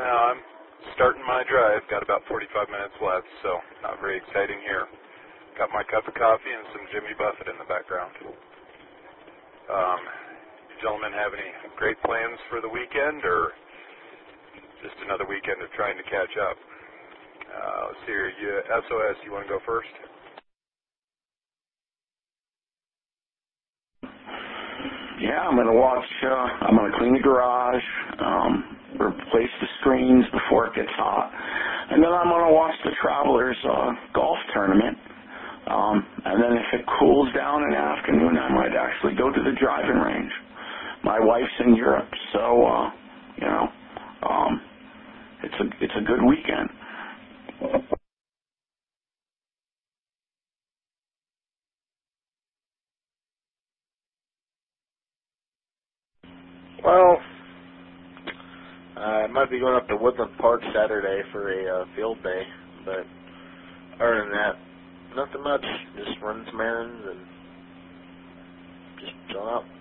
I'm starting my drive. Got about 45 minutes left, so not very exciting here. Got my cup of coffee and some Jimmy Buffett in the background. You gentlemen have any great plans for the weekend, or just another weekend of trying to catch up? Let's see here. SOS, you want to go first? Yeah, I'm gonna watch. I'm gonna clean the garage, replace the screens before it gets hot, and then I'm gonna watch the Travelers golf tournament. And then if it cools down in the afternoon, I might actually go to the driving range. My wife's in Europe, so it's a good weekend. Well, I might be going up to Woodland Park Saturday for a field day, but other than that, nothing much. Just running some errands and just chilling out.